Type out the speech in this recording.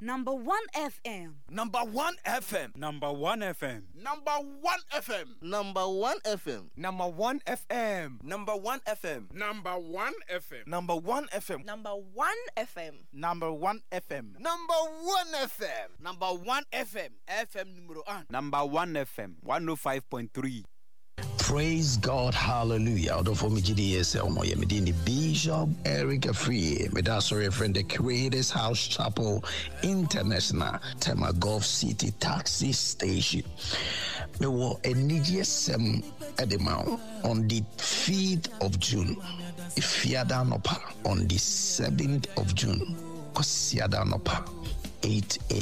Number 1 FM. Number 1 FM. Number 1 FM. Number 1 FM. Number 1 FM. Number 1 FM. Number 1 FM. Number 1 FM. Number 1 FM. Number 1 FM. Number 1 FM. Number 1 FM. Number 1 FM. FM numero 1. Number 1 FM. 105.3. Praise God, hallelujah. Although for me, GDSL, my Bishop Eric Free, me that's sorry friend, the Creators House Chapel International, Tema Gulf City Taxi Station. Me were a Nijiasem at the mount on the 5th of June. Ifiadanopa on the 7th of June. Kosiadanopa, 8